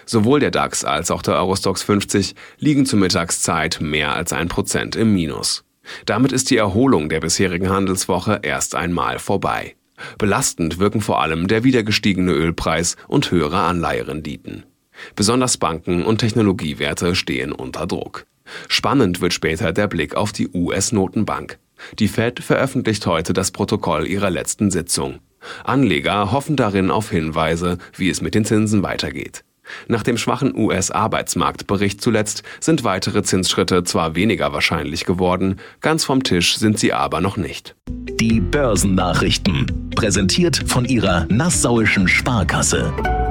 Sowohl der DAX als auch der Eurostoxx 50 liegen zur Mittagszeit mehr als 1% im Minus. Damit ist die Erholung der bisherigen Handelswoche erst einmal vorbei. Belastend wirken vor allem der wieder gestiegene Ölpreis und höhere Anleiherenditen. Besonders Banken und Technologiewerte stehen unter Druck. Spannend wird später der Blick auf die US-Notenbank. Die Fed veröffentlicht heute das Protokoll ihrer letzten Sitzung. Anleger hoffen darin auf Hinweise, wie es mit den Zinsen weitergeht. Nach dem schwachen US-Arbeitsmarktbericht zuletzt sind weitere Zinsschritte zwar weniger wahrscheinlich geworden, ganz vom Tisch sind sie aber noch nicht. Die Börsennachrichten, präsentiert von Ihrer Nassauischen Sparkasse.